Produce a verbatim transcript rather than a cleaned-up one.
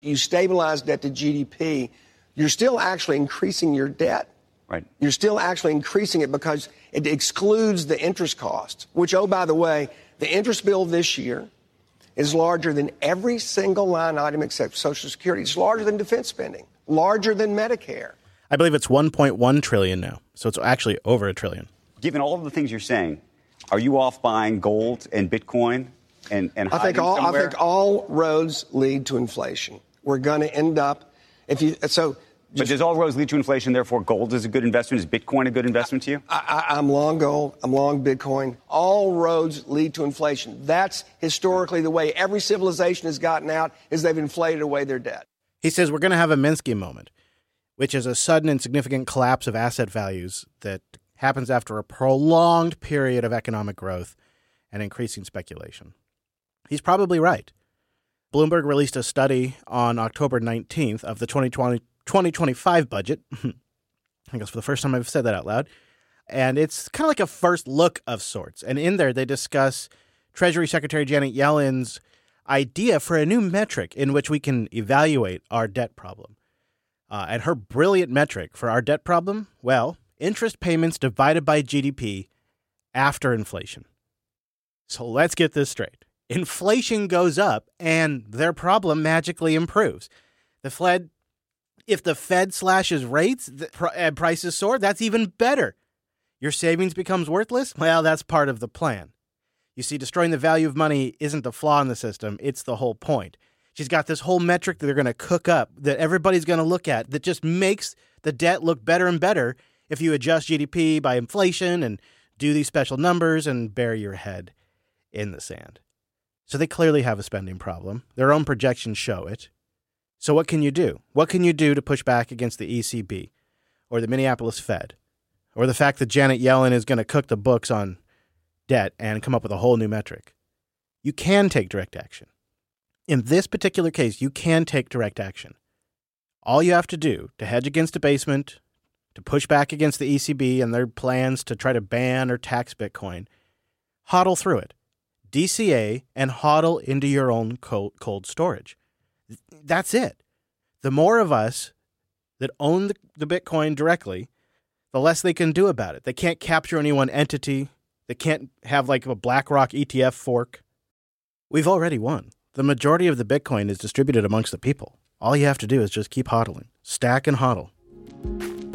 You stabilize debt to G D P, you're still actually increasing your debt. Right. You're still actually increasing it because it excludes the interest cost, which, oh, by the way, the interest bill this year is larger than every single line item except Social Security. It's larger than defense spending, larger than Medicare. I believe it's one point one trillion now, so it's actually over a trillion. Given all of the things you're saying, are you off buying gold and Bitcoin and, and I think hiding all somewhere? I think all roads lead to inflation. We're going to end up if you so. But does all roads lead to inflation? Therefore, gold is a good investment. Is Bitcoin a good investment to you? I, I, I'm long gold. I'm long Bitcoin. All roads lead to inflation. That's historically the way every civilization has gotten out, is they've inflated away their debt. He says we're going to have a Minsky moment, which is a sudden and significant collapse of asset values that happens after a prolonged period of economic growth and increasing speculation. He's probably right. Bloomberg released a study on October nineteenth of the twenty twenty twenty twenty-five budget. I guess for the first time I've said that out loud. And it's kind of like a first look of sorts. And in there, they discuss Treasury Secretary Janet Yellen's idea for a new metric in which we can evaluate our debt problem. Uh, and her brilliant metric for our debt problem, well, interest payments divided by G D P after inflation. So let's get this straight. Inflation goes up and their problem magically improves. The Fed If the Fed slashes rates and prices soar, that's even better. Your savings becomes worthless? Well, that's part of the plan. You see, destroying the value of money isn't the flaw in the system. It's the whole point. She's got this whole metric that they're going to cook up that everybody's going to look at that just makes the debt look better and better if you adjust G D P by inflation and do these special numbers and bury your head in the sand. So they clearly have a spending problem. Their own projections show it. So what can you do? What can you do to push back against the E C B or the Minneapolis Fed or the fact that Janet Yellen is going to cook the books on debt and come up with a whole new metric? You can take direct action. In this particular case, you can take direct action. All you have to do to hedge against debasement, to push back against the E C B and their plans to try to ban or tax Bitcoin, hodl through it. D C A and hodl into your own cold, cold storage. That's it. The more of us that own the, the Bitcoin directly, the less they can do about it. They can't capture any one entity. They can't have like a BlackRock E T F fork. We've already won. The majority of the Bitcoin is distributed amongst the people. All you have to do is just keep hodling. Stack and hodl.